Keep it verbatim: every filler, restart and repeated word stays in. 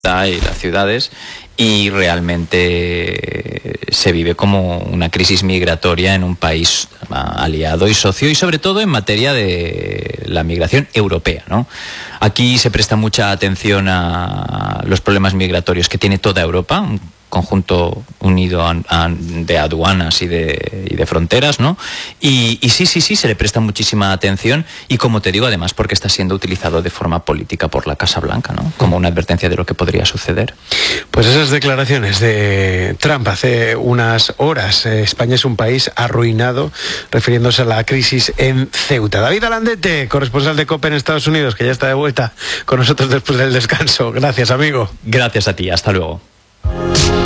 y las ciudades, y realmente se vive como una crisis migratoria en un país aliado y socio, y sobre todo en materia de la migración europea, ¿no? Aquí se presta mucha atención a los problemas migratorios que tiene toda Europa, un conjunto unido a, a, de aduanas y de, y de fronteras, ¿no? Y, y sí, sí, sí, se le presta muchísima atención, y como te digo, además porque está siendo utilizado de forma política por la Casa Blanca, ¿no? Como una advertencia de lo que podría suceder. Pues esas declaraciones de Trump hace unas horas. eh, España es un país arruinado, refiriéndose a la crisis en Ceuta. David Alandete, corresponsal de COPE en Estados Unidos, que ya está de vuelta con nosotros después del descanso. Gracias, amigo. Gracias a ti, hasta luego.